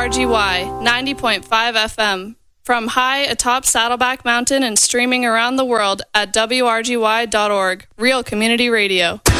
WRGY 90.5 FM. From high atop Saddleback Mountain and streaming around the world at WRGY.org. Real Community Radio.